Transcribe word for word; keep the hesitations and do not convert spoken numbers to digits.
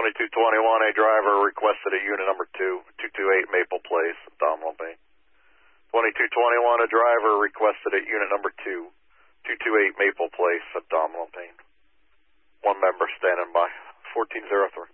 twenty-two twenty-one, a driver requested at unit number two, two twenty-eight Maple Place, abdominal pain. twenty-two twenty-one, a driver requested at unit number two, two twenty-eight Maple Place, abdominal pain. One member standing by, fourteen oh three.